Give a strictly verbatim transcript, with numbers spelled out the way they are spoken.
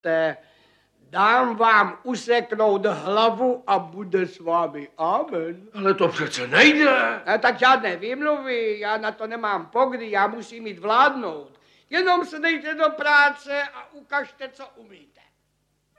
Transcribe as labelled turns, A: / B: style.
A: Te, dám vám useknout hlavu a bude s vámi. Amen.
B: Ale to přece nejde.
A: A tak žádné výmluvy, já na to nemám pokdy, já musím jít vládnout. Jenom se dejte do práce a ukažte, co umíte.